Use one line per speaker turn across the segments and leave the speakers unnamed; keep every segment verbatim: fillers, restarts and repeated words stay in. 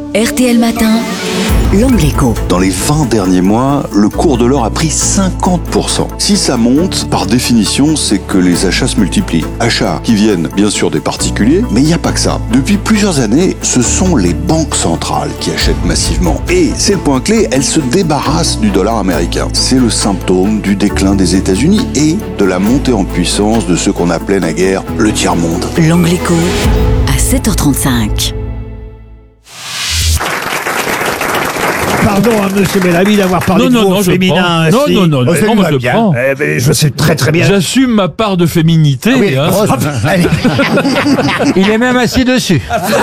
R T L Matin, l'Angle Écho.
Dans les vingt derniers mois, le cours de l'or a pris cinquante pour cent. Si ça monte, par définition, c'est que les achats se multiplient. Achats qui viennent bien sûr des particuliers, mais il n'y a pas que ça. Depuis plusieurs années, ce sont les banques centrales qui achètent massivement. Et c'est le point clé, elles se débarrassent du dollar américain. C'est le symptôme du déclin des États-Unis et de la montée en puissance de ce qu'on appelait naguère le tiers-monde.
L'Angle Écho, à sept heures trente-cinq.
Pardon, hein, monsieur Bellamy, d'avoir parlé
Non,
de
non,
vous
non,
au
je
féminin.
prends.
ainsi.
Non, non, non,
Oh, ça
non,
lui
moi,
va
je
bien.
prends.
Eh ben, je sais très très bien.
J'assume ma part de féminité.
Oui,
hein.
oh, allez.
Il est même assis dessus.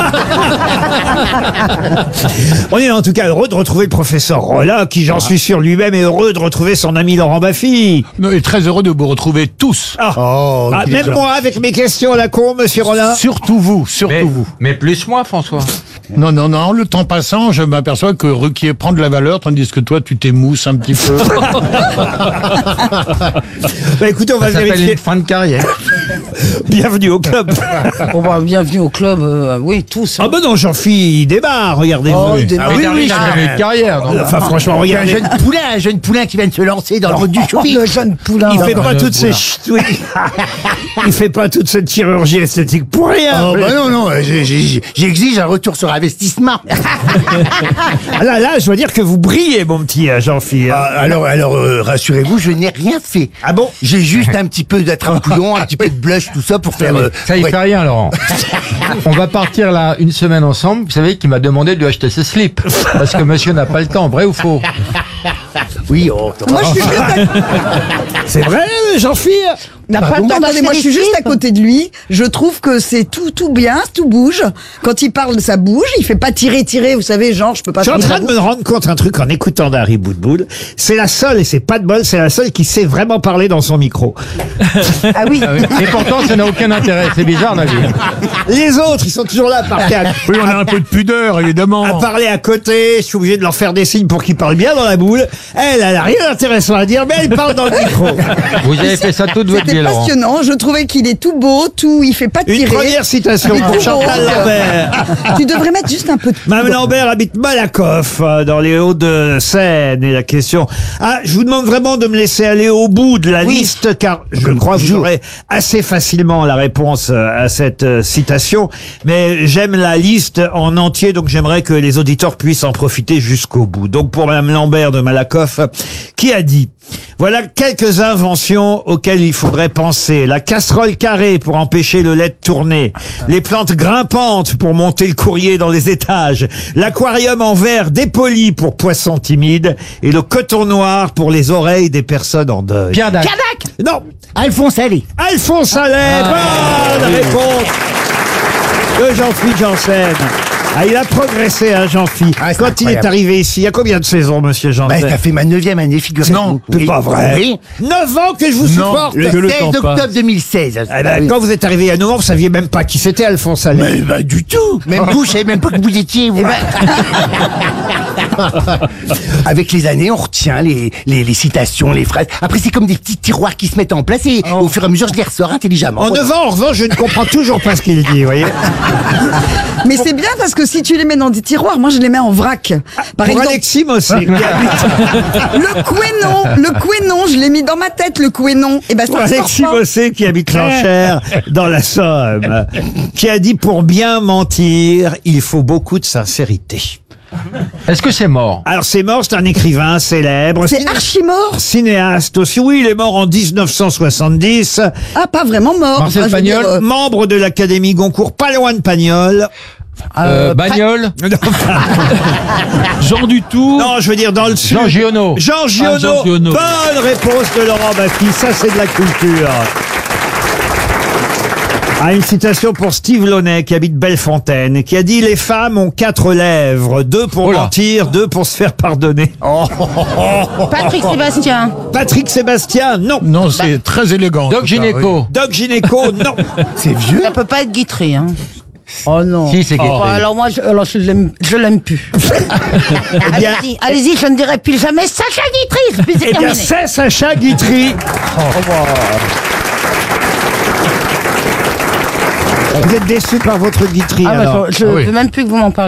On est en tout cas heureux de retrouver le professeur Rollin, qui, j'en suis sûr, lui-même est heureux de retrouver son ami Laurent Baffy.
Non, et très heureux de vous retrouver tous.
Ah,
Oh,
Ah, même moi, avec mes questions à la con, monsieur Rollin.
Surtout vous, surtout
mais,
vous.
mais plus moi, François.
Non, non, non, le temps passant, je m'aperçois que Ruquier prend de la valeur, tandis que toi, tu t'émousses un petit peu.
Bah, écoutez, on va
Ça s'appelle
vérifier.
une fin de carrière.
Bienvenue au club.
Bon bah, bienvenue au club, euh, oui, tous.
Ah ben non, Jean-Philippe, il démarre, regardez-vous.
Oh, il démarre.
Ah oui, oui,
Il a jamais eu de carrière. donc.
Enfin, franchement, regardez.
jeune poulain, un jeune poulain qui vient de se lancer dans le monde du
Oh,
shopping.
le jeune poulain.
Il fait
non,
pas
non,
toute ces
voilà.
ch- oui. Il fait pas toute cette chirurgie esthétique pour rien.
Oh bah non, non, j'ai- j'ai- j'exige un retour sur investissement.
Ah là, là, je dois dire que vous brillez, mon petit euh, Jean-Philippe.
Ah, alors, alors euh, rassurez-vous, je n'ai rien fait.
Ah bon?
J'ai juste un petit peu d'attrape-poulon, un petit peu de blush, tout ça pour faire... euh,
Ça, il
ouais.
fait rien, Laurent. On va partir là une semaine ensemble. Vous savez qu'il m'a demandé de lui acheter ses slips. Parce que monsieur n'a pas le temps. Vrai ou faux?
Oui, oh,
Moi, je suis juste à...
C'est vrai, Jean-Philippe?
N'a pas le temps d'aller. Moi, je suis juste à côté de lui. Je trouve que c'est tout, tout bien, tout bouge. Quand il parle, ça bouge. Il fait pas tirer, tirer. Vous savez, genre, je peux pas.
Je suis en
faire
train de me rendre compte un truc en écoutant Dari Boudboul. C'est la seule, et c'est pas de bol, c'est la seule qui sait vraiment parler dans son micro.
Ah oui.
Et pourtant, ça n'a aucun intérêt. C'est bizarre, la vie.
Les autres, ils sont toujours là à parler à,
Oui, on a un peu de pudeur, évidemment.
à parler à côté. Je suis obligé de leur faire des signes pour qu'ils parlent bien dans la boule. Elle, elle a rien d'intéressant à dire, mais elle parle dans le micro.
Vous avez fait ça toute votre vie,
C'était
Laurent.
passionnant. Je trouvais qu'il est tout beau, tout. Il fait pas
Une
tirer.
première citation
Il est
pour
tout
Chantal
beau.
Lambert.
Tu devrais mettre juste un peu de.
Mme Lambert habite Malakoff, euh, dans les Hauts-de-Seine. Et la question... Ah, je vous demande vraiment de me laisser aller au bout de la liste, car je crois que vous aurez assez facilement la réponse euh, à cette euh, citation. Mais j'aime la liste en entier, donc j'aimerais que les auditeurs puissent en profiter jusqu'au bout. Donc pour Mme Lambert de Malakoff, qui a dit... Voilà quelques inventions auxquelles il faudrait penser. La casserole carrée pour empêcher le lait de tourner. Les plantes grimpantes pour monter le courrier dans les étages. L'aquarium en verre dépoli pour poissons timides. Et le coton noir pour les oreilles des personnes en deuil.
Pierre Dac.
Non,
Alphonse, allez.
Alphonse Allais, bonne réponse de Jean-Philippe Janssen. Ah, il a progressé, hein, Jean-Philippe.
Ah, c'est
Quand il est
incroyable.
arrivé ici, il y a combien de saisons, monsieur
Bah,
Janssen?
ça fait ma neuvième année, figurez-vous.
Non, c'est
Oui.
pas vrai.
Oui.
Neuf ans que je vous supporte.
Le
Que le
seize
temps
octobre
passe.
deux mille seize.
Eh ben, quand vous êtes arrivé à Nohant, vous saviez même pas qui c'était Alphonse Allais.
Mais bah, du tout. Même vous, je savais même pas que vous étiez. Vous. Avec les années, on retient les, les, les citations, les phrases. Après, c'est comme des petits tiroirs qui se mettent en place et au fur et à mesure, je les ressors intelligemment.
En neuf ans, en revanche, je ne comprends toujours pas ce qu'il dit, vous voyez.
Mais c'est bien parce que si tu les mets dans des tiroirs, moi je les mets en vrac. Par
Pour
exemple,
Alexis Mossé, qui habite,
le couénon, le couénon, je l'ai mis dans ma tête, le couénon. Et ben
pour
ça sort
Alexis
pas.
Mossé, qui habite l'Enchère, dans la Somme, qui a dit pour bien mentir, il faut beaucoup de sincérité.
Est-ce que c'est mort?
Alors c'est mort, c'est un écrivain célèbre.
C'est
ciné-
archi mort.
Cinéaste aussi. Oui, il est mort en dix-neuf cent soixante-dix.
Ah, pas vraiment mort.
Marcel
Enfin, je veux dire,
Pagnol.
euh,
Membre de l'Académie Goncourt, pas loin de Pagnol.
Euh, Bagnole?
Jean Dutour.
Non, je veux dire dans le sud.
Jean Giono.
Jean Giono.
Ah, Jean Giono.
Bonne réponse de Laurent Baffy. Ça, c'est de la culture. Ah, une citation pour Steve Launay, qui habite Bellefontaine, qui a dit « Les femmes ont quatre lèvres, deux pour
Oh là.
mentir, deux pour se faire pardonner.
Patrick Sébastien. »
Patrick Sébastien, non.
Non, c'est très élégant.
Doc
tout ça,
Gynéco.
Doc Gynéco, non.
C'est vieux.
Ça peut pas être Guitry, hein.
Oh non.
Si, c'est
Bon,
Guitry.
alors moi, je, alors je l'aime, je l'aime plus.
Eh bien,
Allez-y, allez-y, je ne dirai plus jamais Sacha Guitry. Puis c'est
eh bien
terminé.
c'est Sacha Guitry. Vous êtes déçu par votre Guitry,
Ah, bah,
alors
je ne
Ah oui.
veux même plus que vous m'en parliez.